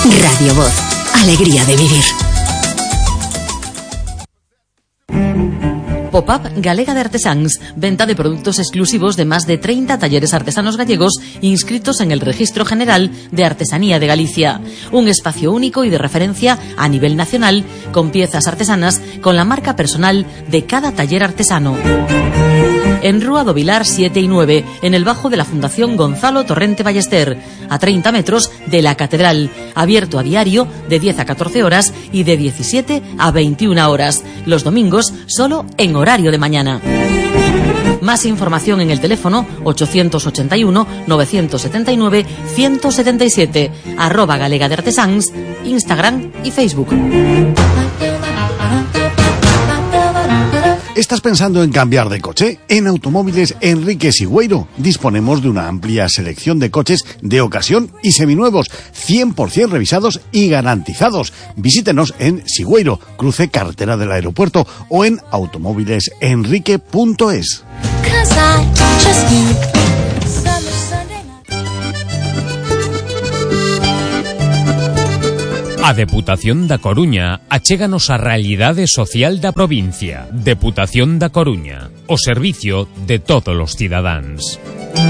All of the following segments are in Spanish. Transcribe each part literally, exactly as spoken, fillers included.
Radio Voz, alegría de vivir. Pop-up Galega de Artesáns, venta de productos exclusivos de más de treinta talleres artesanos gallegos inscritos en el Registro General de Artesanía de Galicia. Un espacio único y de referencia a nivel nacional, con piezas artesanas con la marca personal de cada taller artesano. En Rúa do Vilar siete y nueve, en el bajo de la Fundación Gonzalo Torrente Ballester, a treinta metros de la Catedral, abierto a diario de diez a catorce horas y de diecisiete a veintiuna horas, los domingos solo en horario de mañana. Más información en el teléfono ochocientos ochenta y uno, novecientos setenta y nueve, ciento setenta y siete, arroba Galega de Artesáns, Instagram y Facebook. ¿Estás pensando en cambiar de coche? En Automóviles Enrique Sigüeiro disponemos de una amplia selección de coches de ocasión y seminuevos, cien por ciento revisados y garantizados. Visítenos en Sigüeiro, cruce carretera del aeropuerto, o en automóviles enrique punto es. A Deputación da Coruña achéganos a realidade social da provincia. Deputación da Coruña, o servicio de todos os cidadáns.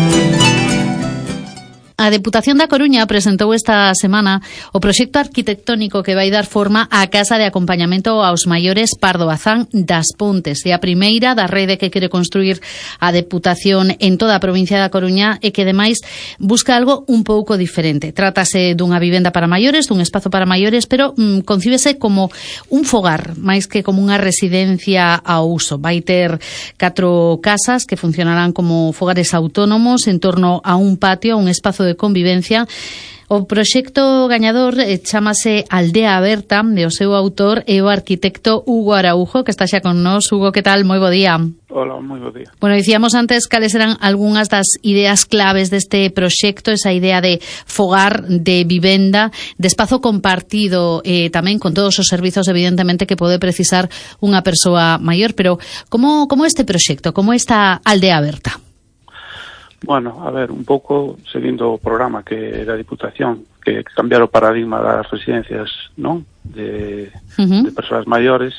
A Deputación da Coruña presentou esta semana o proxecto arquitectónico que vai dar forma á Casa de Acompañamento aos Maiores Pardo Bazán das Pontes, e a primeira da rede que quere construir a Deputación en toda a provincia da Coruña e que, ademais, busca algo un pouco diferente. Trátase dunha vivenda para maiores, dun espazo para maiores, pero mm, concíbese como un fogar, máis que como unha residencia ao uso. Vai ter catro casas que funcionarán como fogares autónomos en torno a un patio, a un espazo de convivencia. O proxecto gañador eh, chamase Aldea Aberta, de o seu autor e o arquitecto Hugo Araujo, que está xa con nós. Hugo, que tal? Moi bo día. Hola, moi bo día. Bueno, dicíamos antes cales eran algunhas das ideas claves deste proxecto, esa idea de fogar, de vivenda, de espazo compartido, eh, tamén con todos os servizos, evidentemente, que pode precisar unha persoa maior. Pero como, como este proxecto, como esta Aldea Aberta? Bueno, a ver, un pouco seguindo o programa que da Diputación, que cambiar o paradigma das residencias, non? De, uh-huh. de persoas maiores,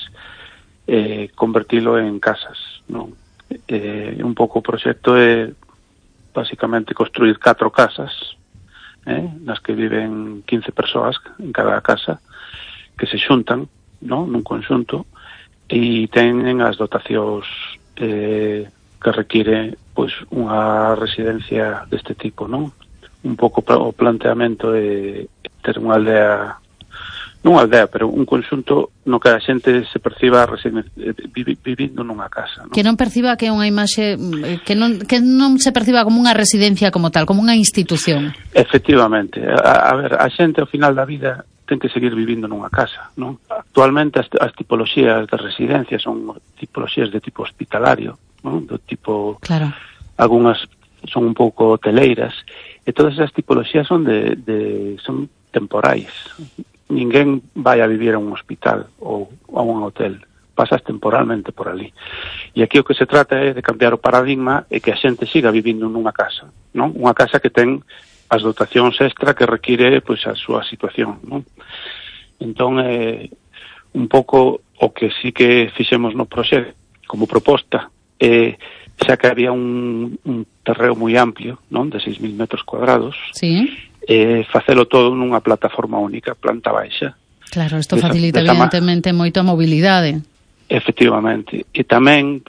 eh, convertilo en casas, non? Eh, un pouco o proxecto é basicamente construir catro casas, eh, nas que viven quince persoas en cada casa, que se xuntan, non? Nun conxunto, e teñen as dotacións eh, que require pois unha residencia deste tipo, non? Un pouco o planteamento de ter unha aldea, non unha aldea, pero un conxunto no que a xente se perciba vivindo nunha casa, non? Que non perciba que é unha imaxe, que non, que non se perciba como unha residencia como tal, como unha institución. Efectivamente. A, a ver, a xente ao final da vida ten que seguir vivindo nunha casa, non? Actualmente as, as tipoloxías de residencia son tipoloxías de tipo hospitalario, non? Do tipo, claro. Algúnas son un pouco hoteleiras, e todas esas tipoloxías son de, de son temporais. Ninguén vai a vivir a un hospital ou a un hotel, pasas temporalmente por ali. E aquí o que se trata é de cambiar o paradigma e que a xente siga vivindo nunha casa, non? Unha casa que ten as dotacións extra que require pois a súa situación, non? Entón, eh, un pouco o que sí que fixemos no proxecto como proposta, eh, xa que había un, un terreo moi amplio, non, de seis mil metros cuadrados, sí. eh, facelo todo nunha plataforma única, planta baixa. Claro, isto facilita desa, evidentemente ma... moito a mobilidade. Efectivamente, e tamén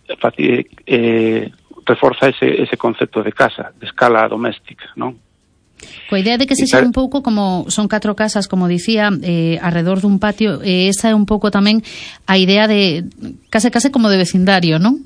eh, reforza ese, ese concepto de casa, de escala doméstica, non? Coa idea de que se xa un pouco como son catro casas, como dicía, eh, alrededor dun patio, e eh, esa é un pouco tamén a idea de case case como de vecindario, non?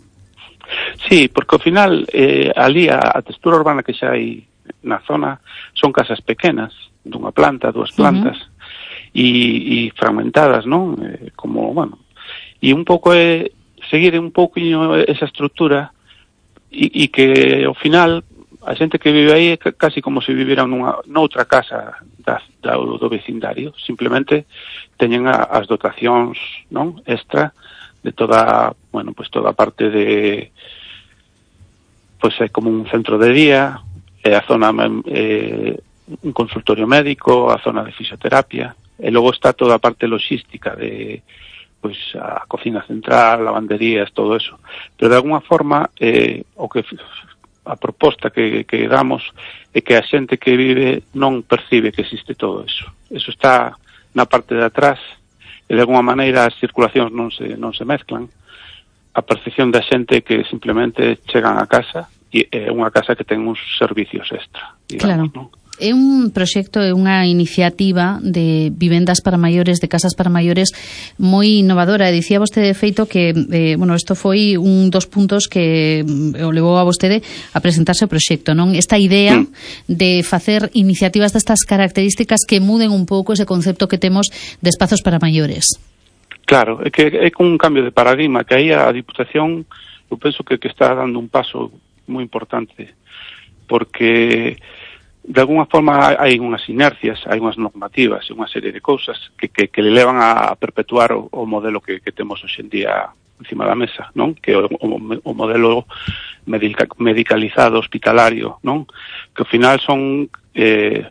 Sí, porque ao final eh, ali a, a textura urbana que xa hai na zona son casas pequenas, dunha planta, dúas plantas, uh-huh. e, e fragmentadas, non? Eh, como, bueno, e un pouco é seguir un pouquinho esa estrutura e, e que ao final a xente que vive aí é casi como se vivira nunha, noutra casa da, da, do vecindario, simplemente teñen a, as dotacións, non? Extra de toda, bueno, pues toda a parte de, pues é como un centro de día, é a zona eh, un consultorio médico, a zona de fisioterapia, e logo está toda a parte logística de pois a cocina central, lavanderías, todo eso. Pero de alguna forma eh, o que a proposta que, que damos é que a xente que vive non percibe que existe todo eso. Eso está na parte de atrás e de alguna maneira as circulacións non se, non se mezclan. A percepción da xente que simplemente chegan a casa e é unha casa que ten uns servicios extra, digamos, claro. Non? É un proxecto, é unha iniciativa de vivendas para maiores, de casas para maiores moi innovadora. E dicía vostede, de feito, que eh, bueno, isto foi un dos puntos que o levou a vostede a presentarse o proxecto, non? Esta idea mm. de facer iniciativas destas características que muden un pouco ese concepto que temos de espazos para maiores. Claro, é que é un cambio de paradigma que aí a Diputación, eu penso que, que está dando un paso moi importante, porque de alguna forma hai unhas inercias, hai unhas normativas e unha serie de cousas que, que, que le levan a perpetuar o, o modelo que, que temos hoxe en día encima da mesa, non? Que o, o, o modelo medica, medicalizado, hospitalario, non? Que ao final son eh,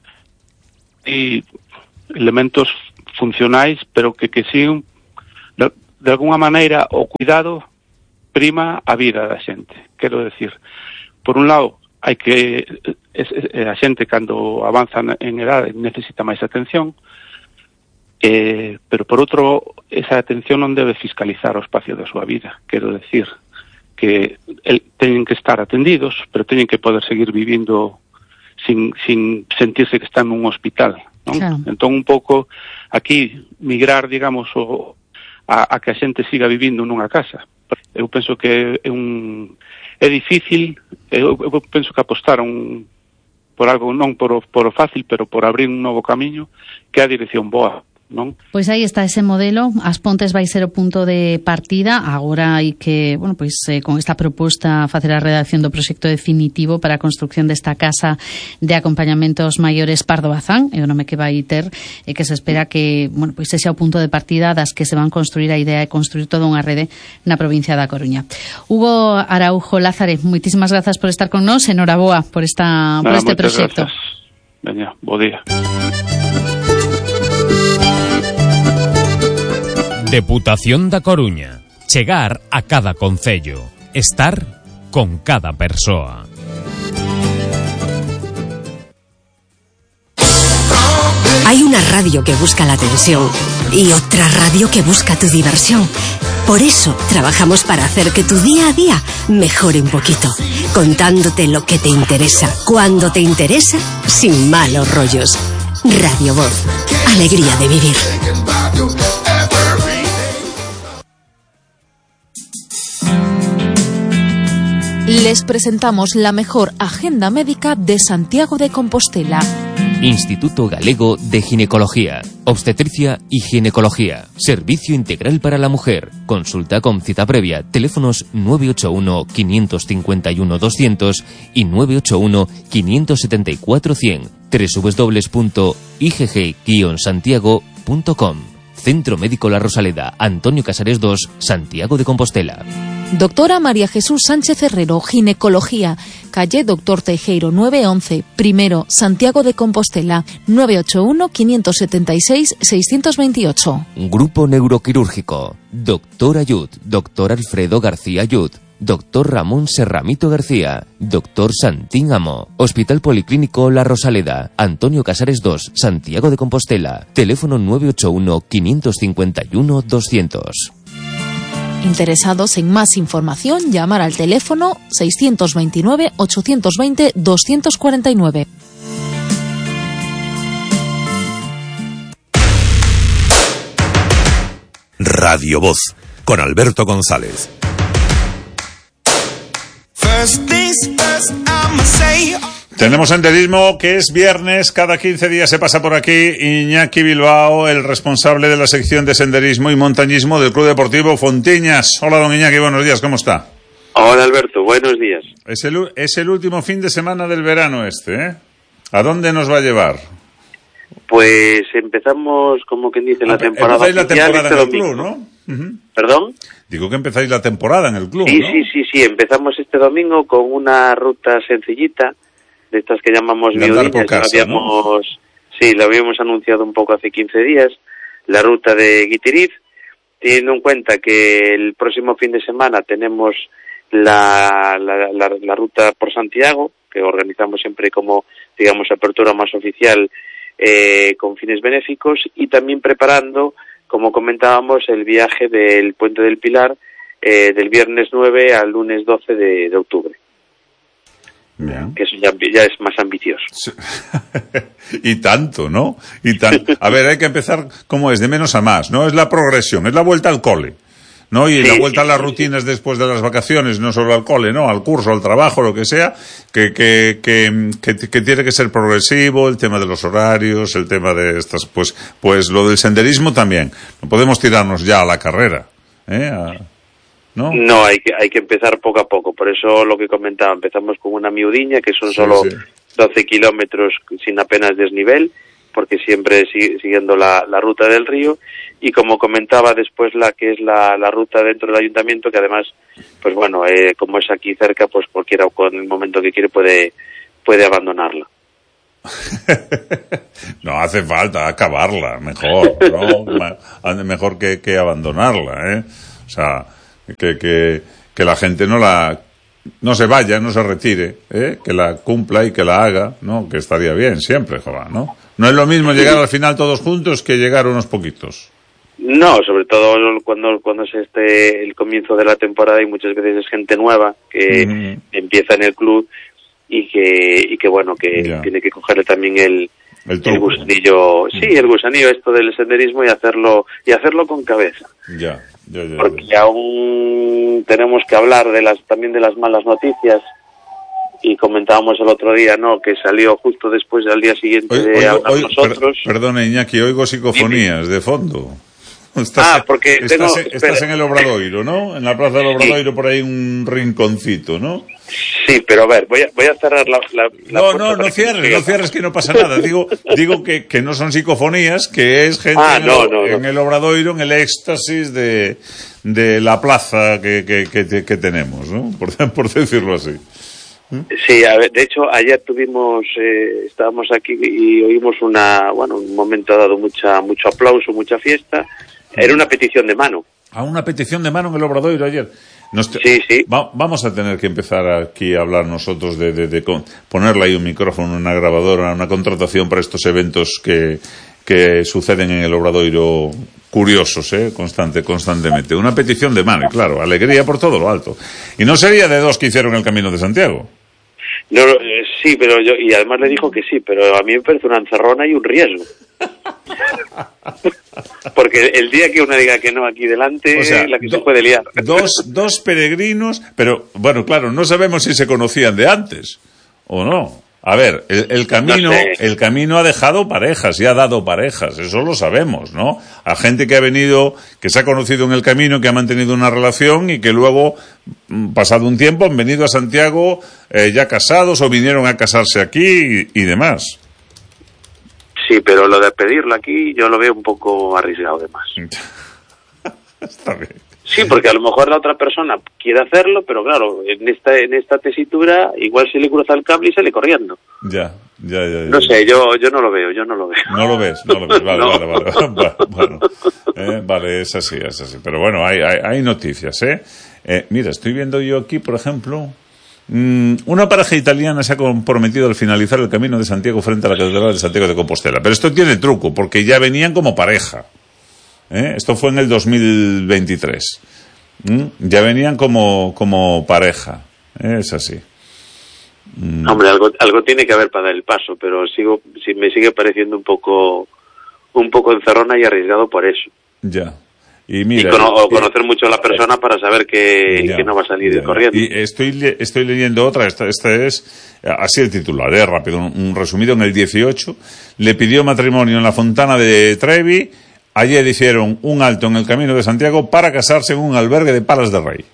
e elementos funcionais, pero que, que siguen de, de alguna maneira o cuidado prima a vida da xente. Quero decir, por un lado, hai que a xente cando avanza en edade necesita máis atención, eh, pero por outro, esa atención non debe fiscalizar o espacio da súa vida. Quero decir que el, teñen que estar atendidos, pero teñen que poder seguir vivindo sin, sin sentirse que están nun hospital, non? Claro. Entón, un pouco aquí migrar, digamos, o, a, a que a xente siga vivindo nunha casa. Eu penso que é un é difícil, eu, eu penso que apostaron por algo, non por o, por o fácil, pero por abrir un novo camiño, que é a dirección boa, non? Pois aí está ese modelo. As Pontes vai ser o punto de partida. Agora hai que, bueno, pois eh, con esta proposta facer a redacción do proxecto definitivo para a construcción desta casa de acompañamentos maiores Pardo Bazán, é o nome que vai ter, e que se espera que, bueno, pois ese é o punto de partida das que se van construir a idea de construir toda unha rede na provincia da Coruña. Hugo Araujo Lázare, moitísimas grazas por estar con nós, enhoraboa por esta por este proxecto. Veña, bo día. Deputación da Coruña. Chegar a cada concello. Estar con cada persoa. Hay una radio que busca la atención y otra radio que busca tu diversión. Por eso trabajamos para hacer que tu día a día mejore un poquito, contándote lo que te interesa, cuando te interesa, sin malos rollos. Radio Voz. Alegría de vivir. Les presentamos la mejor agenda médica de Santiago de Compostela. Instituto Galego de Ginecología, Obstetricia y Ginecología. Servicio integral para la mujer. Consulta con cita previa. Teléfonos nueve ocho uno, cinco cinco uno, doscientos y nueve ocho uno, cinco siete cuatro, cien. doble u doble u doble u punto i g g guion santiago punto com. Centro Médico La Rosaleda, Antonio Casares dos, Santiago de Compostela. Doctora María Jesús Sánchez Herrero, Ginecología, calle Doctor Teijeiro nueve once, primero, Santiago de Compostela, nueve ocho uno, cinco siete seis, seis dos ocho. Grupo Neuroquirúrgico, Doctor Ayud, Doctor Alfredo García Ayud, Doctor Ramón Serramito García, Doctor Santín Amo, Hospital Policlínico La Rosaleda, Antonio Casares dos, Santiago de Compostela, teléfono nueve ocho uno, cinco cinco uno, doscientos. Interesados en más información, llamar al teléfono seis dos nueve, ocho dos cero, dos cuatro nueve. Radio Voz, con Alberto González. Tenemos senderismo, que es viernes, cada quince días se pasa por aquí Iñaki Bilbao, el responsable de la sección de senderismo y montañismo del Club Deportivo Fontiñas. Hola, don Iñaki, buenos días, ¿cómo está? Hola, Alberto, buenos días. Es el, es el último fin de semana del verano este, ¿eh? ¿A dónde nos va a llevar? Pues empezamos, como quien dice, la ah, temporada Empezáis la temporada este en el domingo. club, ¿no? Uh-huh. ¿Perdón? Digo que empezáis la temporada en el club, sí, ¿no? Sí, sí, sí, empezamos este domingo con una ruta sencillita de estas que llamamos de andar por miudiñas. casa, habíamos, ¿no? Sí, lo habíamos anunciado un poco hace quince días, la ruta de Guitiriz, teniendo en cuenta que el próximo fin de semana tenemos la, la, la, la ruta por Santiago, que organizamos siempre como, digamos, apertura más oficial eh, con fines benéficos, y también preparando, como comentábamos, el viaje del Puente del Pilar eh, del viernes nueve al lunes doce de, de octubre. Bien. Que eso ya, ya es más ambicioso. Sí. Y tanto, ¿no? Y tan... A ver, hay que empezar, como es, de menos a más, ¿no? Es la progresión, es la vuelta al cole, ¿no? Y sí, la vuelta sí, a las rutinas sí. después de las vacaciones, no solo al cole, ¿no? Al curso, al trabajo, lo que sea, que, que, que, que, que tiene que ser progresivo, el tema de los horarios, el tema de estas, pues, pues lo del senderismo también. No podemos tirarnos ya a la carrera, ¿eh? A... ¿No? No, hay que hay que empezar poco a poco. Por eso lo que comentaba, empezamos con una miudiña, que son sí, solo sí. doce kilómetros sin apenas desnivel, porque siempre sigue, siguiendo la, la ruta del río. Y como comentaba después, la que es la, la ruta dentro del ayuntamiento, que además, pues bueno, eh, como es aquí cerca, pues cualquiera con el momento que quiere puede, puede abandonarla. No hace falta acabarla, mejor, ¿no? Mejor que, que abandonarla, ¿eh? O sea... Que, que, que la gente no la no se vaya, no se retire, ¿eh? Que la cumpla y que la haga, ¿no? Que estaría bien siempre, joder, ¿no? No es lo mismo llegar al final todos juntos que llegar unos poquitos. No, sobre todo cuando cuando es este el comienzo de la temporada y muchas veces es gente nueva que mm. empieza en el club y que y que bueno que ya. tiene que cogerle también el el, el gusanillo, mm. sí, el gusanillo esto del senderismo y hacerlo y hacerlo con cabeza. Ya. Ya, ya, ya. Porque aún tenemos que hablar de las también de las malas noticias y comentábamos el otro día, ¿no? Que salió justo después del día siguiente oigo, de oigo, oigo, nosotros. Per, perdona, Iñaki, oigo psicofonías Dime. de fondo. Estás, ah, porque estás, tengo, en, estás en el Obradoiro, ¿no? En la plaza del Obradoiro, sí. Por ahí un rinconcito, ¿no? Sí, pero a ver, voy a, voy a cerrar la, la, la No, no, no cierres, que... no cierres que no pasa nada. Digo, digo que, que no son psicofonías, que es gente ah, en, no, el, no, en no. el Obradoiro, en el éxtasis de, de la plaza que, que, que, que tenemos, ¿no? Por, por decirlo así. Sí, a ver, de hecho, ayer tuvimos, eh, estábamos aquí y oímos una, bueno, un momento ha dado mucha, mucho aplauso, mucha fiesta. Era una petición de mano. Ah, una petición de mano en el Obradoiro ayer. Nos te... Sí, sí. Va, vamos a tener que empezar aquí a hablar nosotros de, de, de, de ponerle ahí un micrófono, una grabadora, una contratación para estos eventos que, que suceden en el Obradoiro, curiosos, ¿eh? Constante, constantemente. Una petición de mano, y claro, alegría por todo lo alto. Y no sería de dos que hicieron el Camino de Santiago. No, eh, sí, pero yo, y además le dijo que sí, pero a mí me parece una encerrona y un riesgo. Porque el día que una diga que no aquí delante, o sea, la que do, se puede liar. Dos, dos peregrinos, pero bueno, claro, no sabemos si se conocían de antes o no. A ver, el, el camino, no sé. el camino ha dejado parejas y ha dado parejas, eso lo sabemos, ¿no? A gente que ha venido, que se ha conocido en el camino, que ha mantenido una relación y que luego, pasado un tiempo, han venido a Santiago eh, ya casados o vinieron a casarse aquí y, y demás. Sí, pero lo de pedirlo aquí yo lo veo un poco arriesgado de más. Está bien. Sí, porque a lo mejor la otra persona quiere hacerlo, pero claro, en esta en esta tesitura igual se le cruza el cable y sale corriendo. Ya, ya, ya. ya no sé, yo yo no lo veo, yo no lo veo. No lo ves, no lo ves, vale, no. vale, vale, vale, bueno, eh, vale, es así, es así. Pero bueno, hay, hay, hay noticias, ¿eh? ¿eh? Mira, estoy viendo yo aquí, por ejemplo, mmm, una pareja italiana se ha comprometido al finalizar el Camino de Santiago frente a la Catedral de Santiago de Compostela. Pero esto tiene truco, porque ya venían como pareja. ¿Eh? Esto fue en el dos mil veintitrés. ¿Mm? Ya venían como, como pareja. ¿Eh? Es así. Mm. Hombre, algo, algo tiene que haber para dar el paso, pero sigo, si me sigue pareciendo un poco, un poco encerrona y arriesgado por eso. Ya. Y, mira, y cono- o conocer mucho a la persona para saber que, ya, que no va a salir ya, corriendo. Y estoy, le- estoy leyendo otra, esta, esta es, así el titular, es rápido, un, un resumido. En el dieciocho, le pidió matrimonio en la Fontana de Trevi. Ayer hicieron un alto en el Camino de Santiago para casarse en un albergue de Palas de Rey.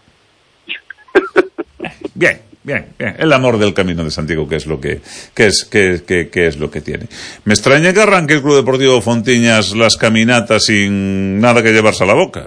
Bien, bien, bien. El amor del Camino de Santiago, que es lo que, que es, que, que, que es lo que tiene. Me extraña que arranque el Club Deportivo Fontiñas las caminatas sin nada que llevarse a la boca.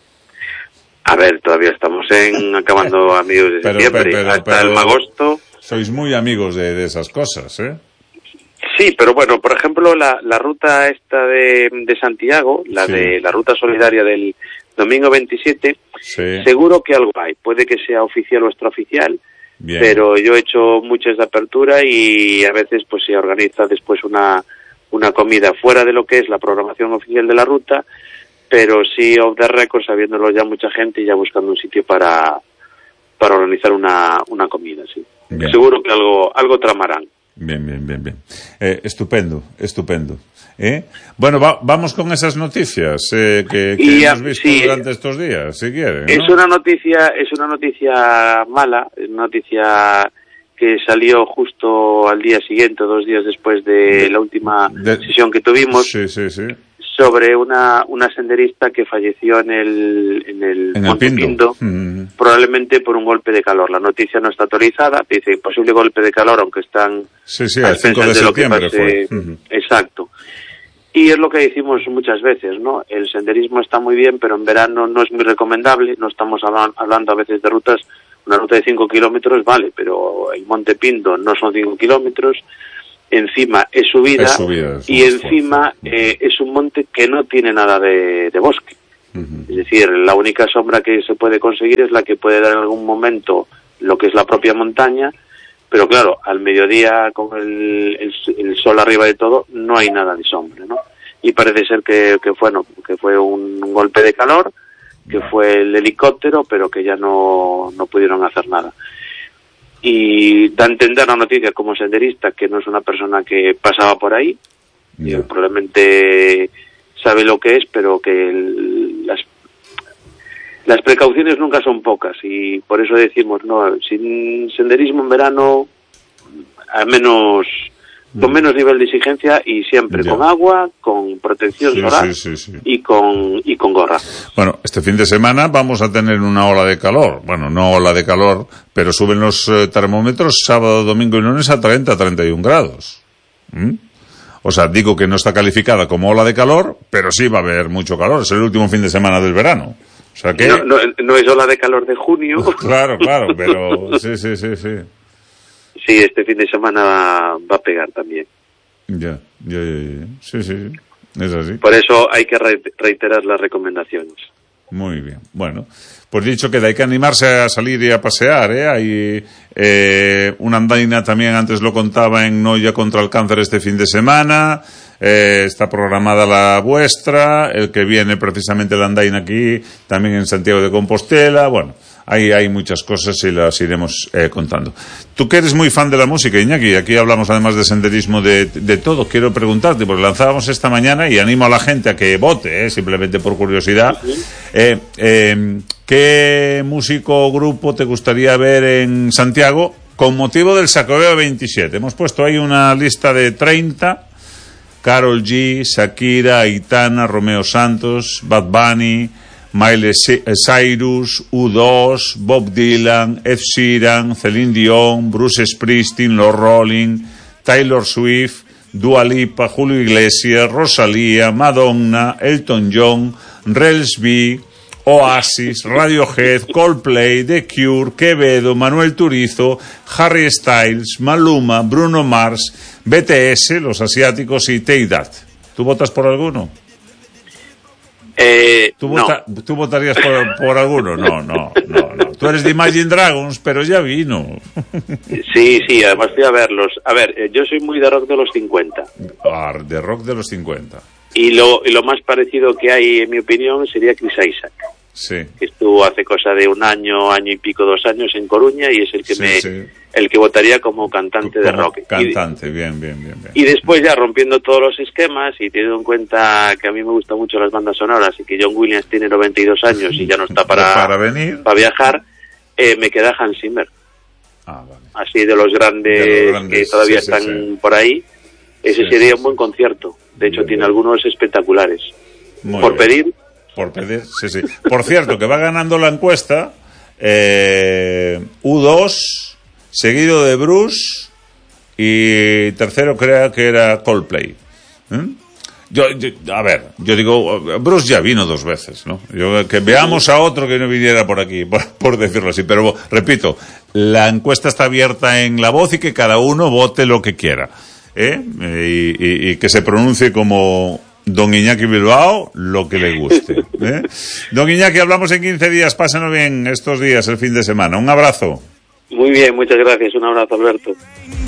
A ver, todavía estamos en acabando a mediados de pero, septiembre, pero, pero, hasta pero, el agosto. sois muy amigos de, de esas cosas, ¿eh? Sí, pero bueno, por ejemplo, la, la ruta esta de, de Santiago, la Sí. de la ruta solidaria del domingo veintisiete, Sí. seguro que algo hay. Puede que sea oficial o extraoficial, Bien. pero yo he hecho muchas de apertura y a veces pues se organiza después una, una comida fuera de lo que es la programación oficial de la ruta, pero sí off the record, sabiéndolo ya mucha gente y ya buscando un sitio para, para organizar una, una comida, sí. Bien. Seguro que algo, algo tramarán. Bien, bien, bien, bien. Eh, estupendo, estupendo. ¿Eh? Bueno, va, vamos con esas noticias eh, que, que Y, hemos visto sí, durante estos días, si quieren, ¿no? Es una noticia, es una noticia mala, es una noticia que salió justo al día siguiente, dos días después de la última de, sesión que tuvimos, sí, sí, sí. sobre una, una senderista que falleció en el, en el En Monte el Pindo, Pindo. Mm. probablemente por un golpe de calor. La noticia no está autorizada, dice posible golpe de calor, aunque están Sí, sí, a el cinco expensas de de lo que septiembre pase. fue. Ujú. Exacto. Y es lo que decimos muchas veces, ¿no? El senderismo está muy bien, pero en verano no es muy recomendable. No estamos hablan- hablando a veces de rutas, una ruta de cinco kilómetros, vale, pero el Monte Pindo no son cinco kilómetros. Encima es subida, Es subida, es y un encima eh, es un monte que no tiene nada de, de bosque. Ujú. Es decir, la única sombra que se puede conseguir es la que puede dar en algún momento lo que es la propia montaña, pero claro, al mediodía con el, el, el sol arriba de todo no hay nada de sombra, ¿no? Y parece ser que, que, fue, no, que fue un golpe de calor, que fue el helicóptero, pero que ya no, no pudieron hacer nada. Y da a entender la noticia como senderista que no es una persona que pasaba por ahí, Ya. que probablemente sabe lo que es, pero que el, las las precauciones nunca son pocas y por eso decimos, no, sin senderismo en verano, a menos, con menos nivel de exigencia y siempre Ya. con agua, con protección Sí, solar sí, sí, sí. y con y con gorra. Bueno, este fin de semana vamos a tener una ola de calor. Bueno, no ola de calor, pero suben los eh, termómetros sábado, domingo y lunes a treinta, treinta y un grados. ¿Mm? O sea, digo que no está calificada como ola de calor, pero sí va a haber mucho calor. Es el último fin de semana del verano. O sea que... No, no, no es ola de calor de junio. Claro, claro, pero sí, sí, sí, sí. Sí, este fin de semana va, va a pegar también. Ya, ya, ya, ya. Sí, sí, sí. Es así. Por eso hay que re- reiterar las recomendaciones. Muy bien. Bueno, pues dicho que hay que animarse a salir y a pasear, ¿eh? Hay eh, una andaina también, antes lo contaba, en Noia contra el cáncer este fin de semana. Eh, está programada la vuestra, el que viene precisamente la andaina aquí, también en Santiago de Compostela. Bueno, ahí hay muchas cosas y las iremos eh, contando. Tú que eres muy fan de la música, Iñaki, aquí hablamos además de senderismo, de, de todo. Quiero preguntarte, porque lanzábamos esta mañana y animo a la gente a que vote, eh, simplemente por curiosidad. Eh, eh, ¿Qué músico o grupo te gustaría ver en Santiago con motivo del Sacobeo veintisiete? Hemos puesto ahí una lista de treinta. Karol G, Shakira, Aitana, Romeo Santos, Bad Bunny, Miley Cyrus, U dos, Bob Dylan, Ed Sheeran, Celine Dion, Bruce Springsteen, Los Rolling, Taylor Swift, Dua Lipa, Julio Iglesias, Rosalía, Madonna, Elton John, Rels B, Oasis, Radiohead, Coldplay, The Cure, Quevedo, Manuel Turizo, Harry Styles, Maluma, Bruno Mars, B T S, los asiáticos y Take That. ¿Tú votas por alguno? Eh, ¿Tú, no. vota, ¿Tú votarías por, por alguno? No, no, no, no. Tú eres de Imagine Dragons, pero ya vino. Sí, sí, además fui a verlos. A ver, eh, yo soy muy de rock de los cincuenta. Ah, de rock de los cincuenta. Y lo, y lo más parecido que hay, en mi opinión, sería Chris Isaac. Sí. Que estuvo hace cosa de un año, año y pico, dos años en Coruña y es el que Sí, me, sí. el que votaría como cantante Como de rock. Cantante, bien, bien, bien, bien. Y, y después ya rompiendo todos los esquemas y teniendo en cuenta que a mí me gustan mucho las bandas sonoras y que John Williams tiene noventa y dos años y ya no está para, para venir, para viajar, eh, me queda Hans Zimmer. Ah, vale. Así de los grandes, De los grandes, que todavía sí, sí, están sí. por ahí. Ese Sí, sería sí, un buen sí. concierto. De hecho, Bien, tiene bien. algunos espectaculares. Muy Por bien. pedir, Por pedir, sí, sí. Por cierto, que va ganando la encuesta eh, U dos, seguido de Bruce y tercero creo que era Coldplay. ¿Mm? Yo, yo, a ver, yo digo, Bruce ya vino dos veces, ¿no? Yo, que veamos a otro que no viniera por aquí, por, por decirlo así. Pero, repito, la encuesta está abierta en La Voz y que cada uno vote lo que quiera, ¿eh? Y, y, y que se pronuncie como don Iñaki Bilbao lo que le guste, ¿eh? Don Iñaki, hablamos en quince días. Pásenlo bien estos días, el fin de semana. Un abrazo. Muy bien, muchas gracias. Un abrazo, Alberto.